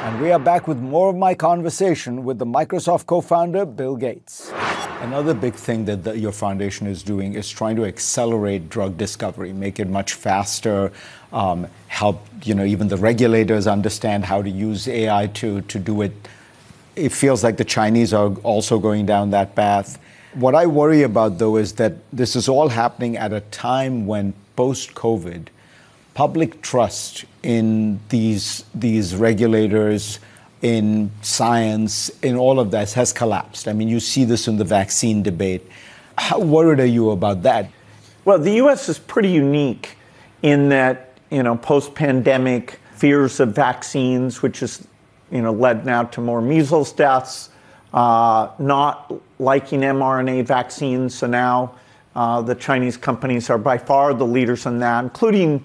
And we are back with more of my conversation with the Microsoft co-founder, Bill Gates. Another big thing that your foundation is doing is trying to accelerate drug discovery, make it much faster, help even the regulators understand how to use AI to do it. It feels like the Chinese are also going down that path. What I worry about, though, is that this is all happening at a time when post-COVID, public trust in these regulators, in science, in all of this has collapsed. I mean, you see this in the vaccine debate. How worried are you about that? Well, the U.S. is pretty unique in that, post-pandemic fears of vaccines, which has, led now to more measles deaths, not liking mRNA vaccines. So now the Chinese companies are by far the leaders in that, including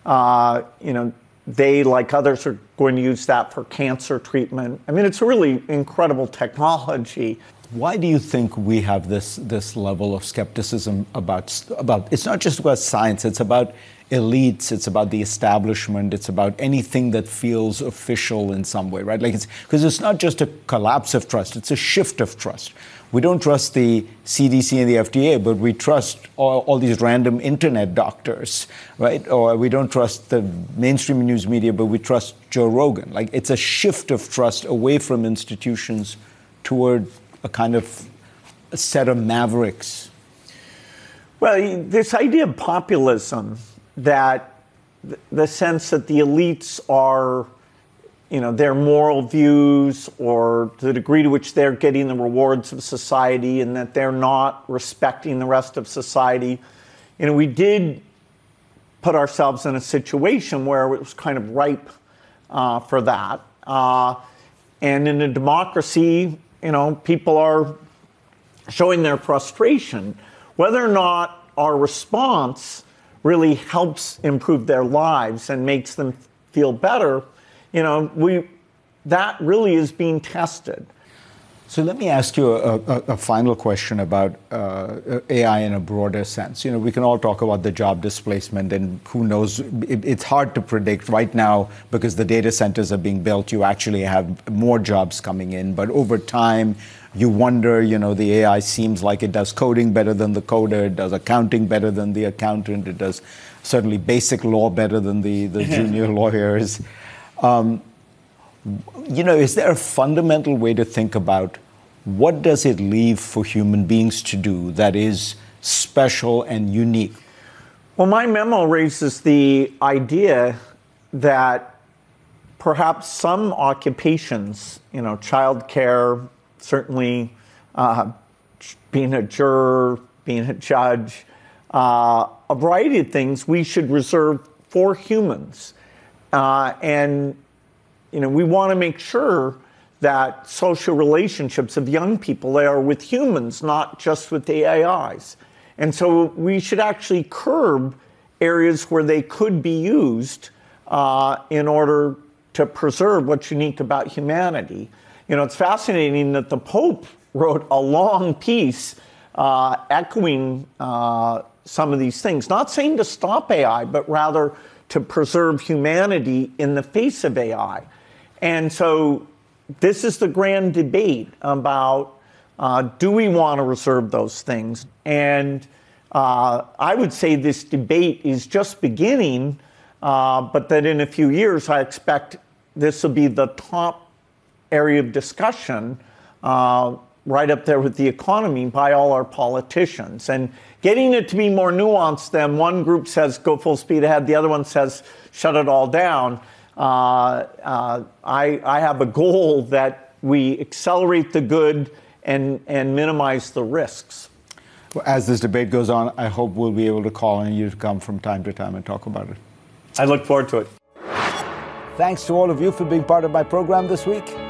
they, like others, are going to use that for cancer treatment. I mean, it's a really incredible technology. Why do you think we have this level of skepticism about it's not just about science, it's about elites, it's about the establishment, it's about anything that feels official in some way, right? Because it's not just a collapse of trust, it's a shift of trust. We don't trust the CDC and the FDA, but we trust all these random internet doctors, right? Or we don't trust the mainstream news media, but we trust Joe Rogan. It's a shift of trust away from institutions toward a kind of a set of mavericks. Well, this idea of populism, that the sense that the elites are, their moral views or the degree to which they're getting the rewards of society and that they're not respecting the rest of society. We did put ourselves in a situation where it was kind of ripe for that. And in a democracy, people are showing their frustration. Whether or not our response really helps improve their lives and makes them feel better, that really is being tested. So let me ask you a final question about AI in a broader sense. We can all talk about the job displacement, and who knows, it's hard to predict right now because the data centers are being built. You actually have more jobs coming in, but over time, you wonder, the AI seems like it does coding better than the coder, it does accounting better than the accountant, it does certainly basic law better than the junior lawyers. Is there a fundamental way to think about what does it leave for human beings to do that is special and unique? Well, my memo raises the idea that perhaps some occupations, childcare, certainly being a juror, being a judge, a variety of things we should reserve for humans. And we want to make sure that social relationships of young people, they are with humans, not just with the AIs. And so we should actually curb areas where they could be used in order to preserve what's unique about humanity. It's fascinating that the Pope wrote a long piece echoing some of these things, not saying to stop AI, but rather to preserve humanity in the face of AI. And so this is the grand debate about do we want to reserve those things? And I would say this debate is just beginning, but that in a few years, I expect this will be the top area of discussion, right up there with the economy, by all our politicians. And getting it to be more nuanced than one group says go full speed ahead, the other one says shut it all down. I have a goal that we accelerate the good and minimize the risks. Well, as this debate goes on, I hope we'll be able to call on you to come from time to time and talk about it. I look forward to it. Thanks to all of you for being part of my program this week.